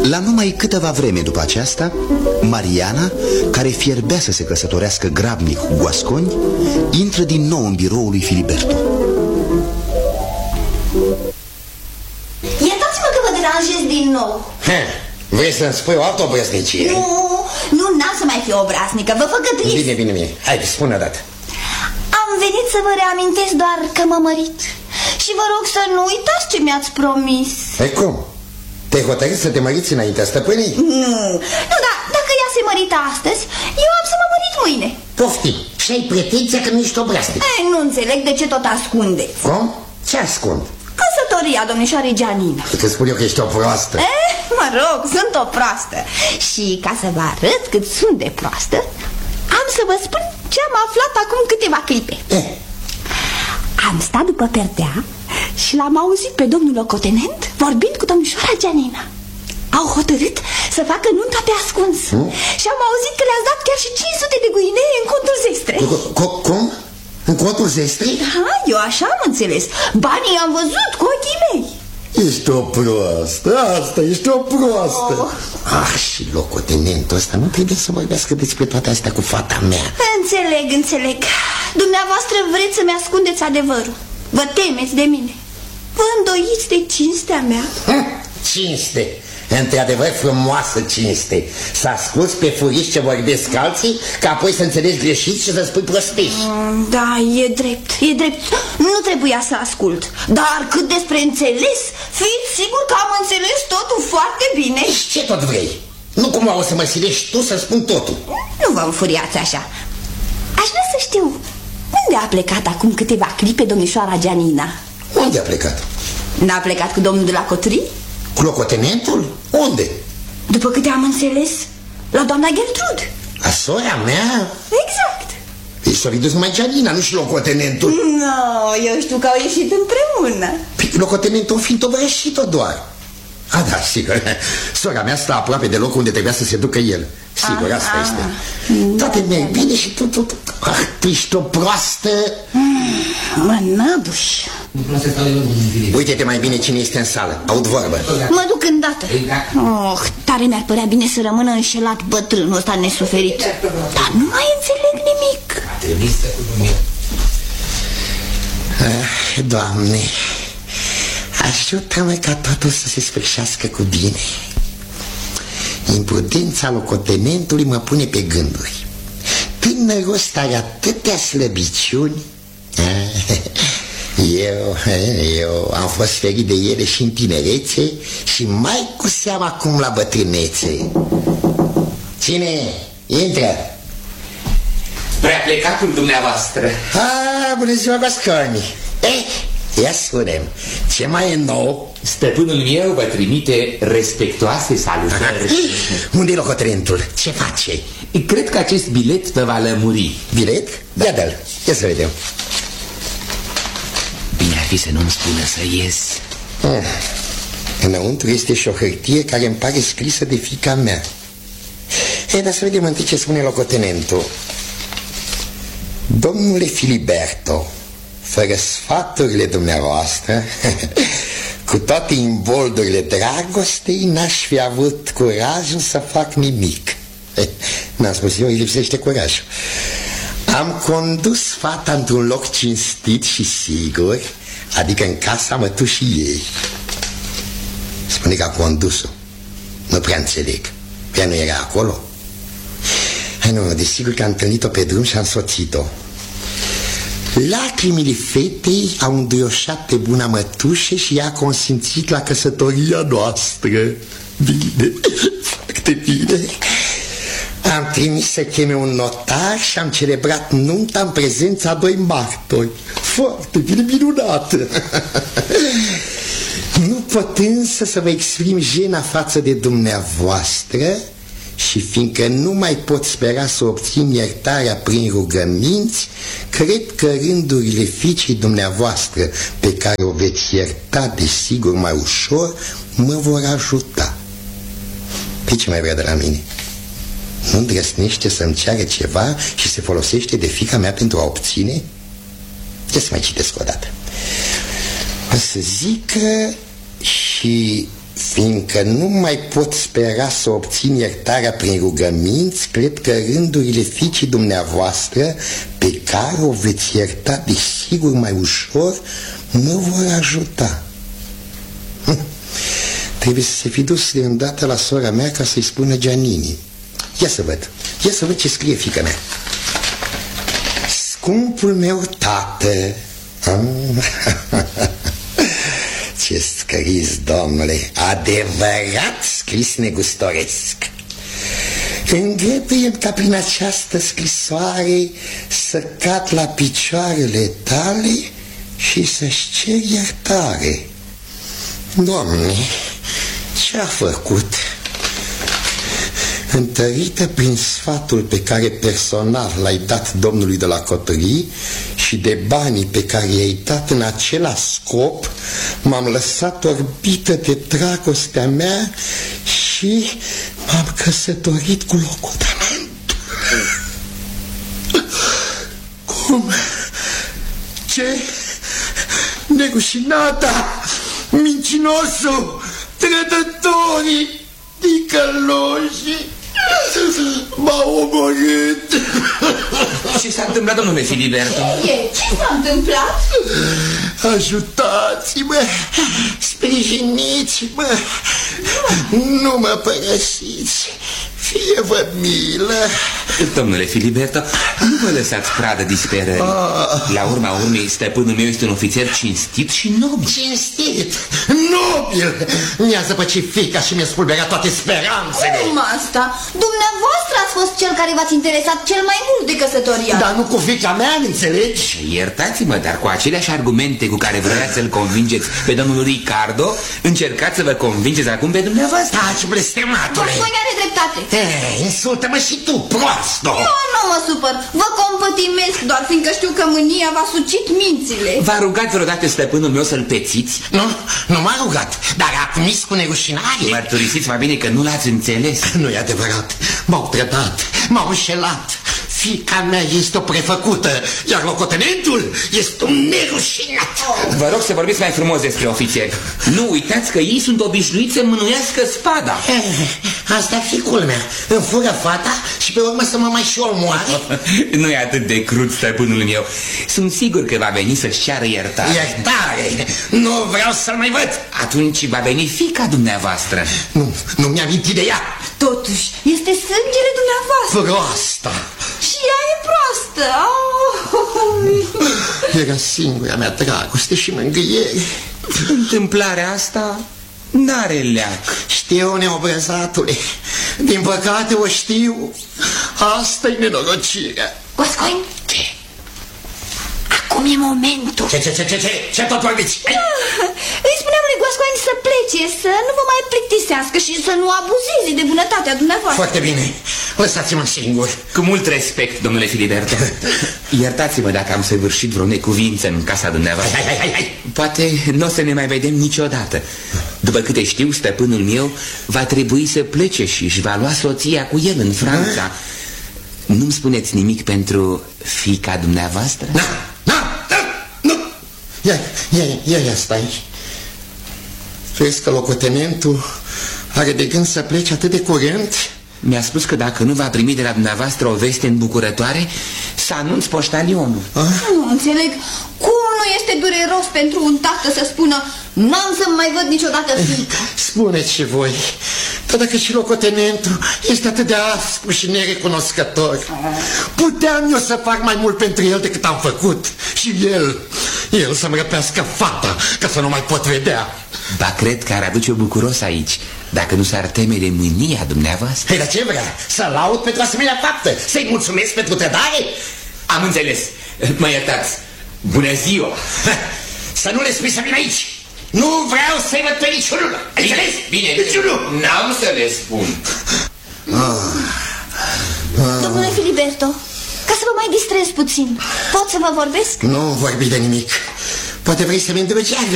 La numai câteva vreme după aceasta, Mariana, care fierbea să se căsătorească grabnic cu Guasconi, intră din nou în biroul lui Filiberto. Iertați-mă că vă deranjez din nou. Vrei să-mi spui o altă obraznicie? Nu, n-am să mai fiu obraznică, vă făgăduiesc. Bine. Hai, spune o dată. Am venit să vă reamintesc doar că m-am mărit. Și vă rog să nu uitați ce mi-ați promis. Ei, cum? Te-ai hotărât să te măriți înaintea stăpânii? Nu, dar dacă ea se mărită astăzi, eu am să mă mărit mâine. Poftim, și ai pretenția că nu ești obraznic. Nu înțeleg de ce tot ascundeți. Cum? Ce ascund? Căsătoria domnișoarei Gianina. Că spun eu că ești o proastă. Mă rog, sunt o proastă. Și ca să vă arăt cât sunt de proastă, am să vă spun ce am aflat acum câteva clipe. Am stat după perdea și l-am auzit pe domnul locotenent vorbind cu domnișoara Gianina. Au hotărât să facă nunta pe ascuns. Și am auzit că le-ați dat chiar și 500 de guinee în contul Zestre. Cum? În contul Zestre? Da, eu așa am înțeles. Banii am văzut cu ochii mei. Ești o proastă, ești o proastă. Și locotenentul ăsta nu trebuie să vorbească despre toate astea cu fata mea. Înțeleg. Dumneavoastră vreți să-mi ascundeți adevărul. Vă temeți de mine. Vă îndoiți de cinstea mea. Cinste, într-adevăr frumoasă cinste. Să asculți pe furiși ce vorbesc alții, ca apoi să înțelegi greșit și să spui prostii. Da, e drept. Nu trebuia să ascult. Dar cât despre înțeles, fiți sigur că am înțeles totul foarte bine. Și ce tot vrei? Nu cumva o să mă silești tu să spun totul. Nu vă înfuriați așa. Aș vrea să știu, unde a plecat acum câteva clipe domnișoara Gianina? Unde a plecat? N-a plecat cu domnul de la Cotri? Cu locotenentul? Unde? După câte am înțeles, la doamna Gertrud. La sora mea? Exact. Păi s-a dus numai Gianina, nu și locotenentul. Eu știu că au ieșit împreună. Păi locotenentul fiind tovărășit-o doar. Da, sigur. Sora mea stă aproape de locul unde trebuia să se ducă el. Sigur, asta este. Toate merg bine și tu ești o proastă. Mă năbuș. Uite-te mai bine cine este în sală. Aud vorbă. Mă duc îndată. Tare mi-ar părea bine să rămână înșelat bătrânul ăsta nesuferit. Dar nu mai înțeleg nimic. Doamne, ajută-mă ca totul să se sfârșească cu bine. Imprudența locotenentului mă pune pe gânduri. Tânărul ăsta are atâtea slăbiciuni. Eu am fost ferit de ele și în tinerețe și mai cu seamă acum la bătrânețe. Cine? Intră. Prea plecatul dumneavoastră. Bună ziua, Guasconi. Ia spune-mi, ce mai e nou? Stăpânul meu vă trimite respectoase salutări. Unde-i locotenentul? Ce face? Cred că acest bilet vă va lămuri. Bilet? Da. Ia-l, ia să vedem. Bine ar fi să nu-mi spună să ies. Înăuntru este și o hârtie care îmi pare scrisă de fiica mea. Dar să vedem întâi ce spune locotenentul. Domnule Filiberto, fără sfaturile dumneavoastră, cu toate imboldurile dragostei, n-aș fi avut curajul să fac nimic. N-am spus eu, îi lipsește curajul. Am condus fata într-un loc cinstit și sigur, adică în casa mătușii ei. Spune că a condus-o. Nu prea înțeleg. Ea nu era acolo? Nu, desigur că am întâlnit-o pe drum și am soțit-o. Lacrimile fetei au înduioșat pe buna mătușă și ea a consimțit la căsătoria noastră. Bine, foarte bine. Am trimis să cheme un notar și am celebrat nunta în prezența a 2 martori. Foarte bine, minunat. Nu pot însă să vă exprim jena față de dumneavoastră și fiindcă nu mai pot spera să obțin iertarea prin rugăminți, cred că rândurile fiicei dumneavoastră, pe care o veți ierta desigur mai ușor, mă vor ajuta. Pe ce mai vrea de la mine? Nu îndrăsnește să-mi ceară ceva și se folosește de fiica mea pentru a obține? Ce să mai citesc o dată? O să zică și Fiindcă nu mai pot spera să obțin iertarea prin rugăminți, cred că rândurile fiicii dumneavoastră, pe care o veți ierta desigur mai ușor, mă vor ajuta. Trebuie să se fi dus de îndată la sora mea ca să-i spună Giannini. Ia să văd ce scrie fiica mea. Scumpul meu tată. Ce scris, domnule, adevărat scris negustoresc. Îngăduie-mi ca prin această scrisoare să cad la picioarele tale și să-și cer iertare. Doamne, ce-a făcut? Întărită prin sfatul pe care personal l-ai dat domnului de la cotării și de banii pe care i-ai dat în același scop, m-am lăsat orbită de dragostea mea și m-am căsătorit cu locotenentul. Cum? Ce? Negușinata, mincinosul, trădătorii, ticăloșii m-au omorât. Ce s-a întâmplat, domnule Filiberto? Ce s-a întâmplat? Ajutați-mă, sprijiniți-mă, nu mă părăsiți, fie-vă milă. Domnule Filiberto, nu vă lăsați pradă disperării. La urma urmei, stăpânul meu este un ofițer cinstit și nobil. Cinstit, nobil. Mi-a zăpăcit fiica și mi-a spulberat toate speranțele. Cum asta? Dumneavoastră ați fost cel care v-ați interesat cel mai mult de căsătoria. Dar nu cu fiica mea, înțelegi? Iertați-mă, dar cu aceleași argumente cu care vreați să-l convingeți pe domnul Ricardo, încercați să vă convingeți acum pe dumneavoastră. Taci, blestematule. Voi are dreptate. Insultă-mă și tu, proastă. Eu nu mă supăr, vă compătimesc doar fiindcă știu că mânia v-a sucit mințile. V-a rugat vreodată stăpânul meu să-l pețiți? Nu m-a rugat, dar a admis cu nerușinare. Mărturisiți mai bine că nu l-ați înțeles. Nu e adevărat, m-au trădat, m-au înșelat. Fiica mea este o prefăcută, iar locotenentul este un nerușinat. Vă rog să vorbiți mai frumos despre ofițeri. Nu uitați că ei sunt obișnuiți să mânuiască spada. Asta e ficul meu. Îmi fură fata și pe urmă să mă mai și omoare. Nu e atât de crud, stăpânul meu. Sunt sigur că va veni să-și ceară iertare. Iertare? Nu vreau să-l mai văd. Atunci va veni fiica dumneavoastră. Nu mi-am amintit de ea. Totuși, este sângele dumneavoastră. Proasta. Și ea e proastă. Era singura mea dragoste și mângâiere. Întâmplarea asta n-are leac. Știu, neobrăzatule. Din păcate o știu. Asta-i nenorocirea. Goscoin? Ce? Acum e momentul. Ce tot vorbiți? Îi spuneam lui Goscoin să plece, să nu vă mai plictisească și să nu abuzeze de bunătatea dumneavoastră. Foarte bine. Lăsați-mă singur. Cu mult respect, domnule Filiberto. Iertați-mă dacă am săvârșit vreo necuvință în casa dumneavoastră. Hai. Poate nu o să ne mai vedem niciodată. După câte știu, stăpânul meu va trebui să plece și își va lua soția cu el în Franța. Nu-mi spuneți nimic pentru fiica dumneavoastră? Nu. Ia stai. Crezi că locotenentul are de gând să plece atât de curând? Mi-a spus că dacă nu va primi de la dumneavoastră o veste îmbucurătoare, să anunț poștalionul. Nu înțeleg. Cum nu este dureros pentru un tată să spună n-am să mai văd niciodată fiica? Spuneți și voi. Dar dacă și locotenentul este atât de aspru și nerecunoscător, puteam eu să fac mai mult pentru el decât am făcut. Și el să-mi răpească fata ca să nu mai pot vedea. Ba, cred că ar aduce-o bucuros aici, dacă nu s-ar teme de mânia dumneavoastră. Păi, dar ce vrea? Să laud pentru asemenea faptă? Să-i mulțumesc pentru trădare? Am înțeles. Mă iertați. Bună ziua. Să nu le spui să vin aici. Nu vreau să-i văd pe niciunul. Înțeles? Bine. Niciunul. N-am să le spun. Domnule Filiberto, ca să vă mai distrez puțin, pot să vă vorbesc? Nu vorbi de nimic. Poate vrei să-mi îndrăgeai